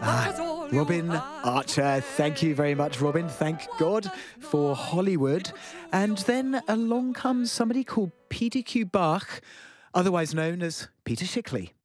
Robin Archer, thank you very much, Robin. Thank God for Hollywood. And then along comes somebody called Peter Q. Bach, otherwise known as Peter Shickley.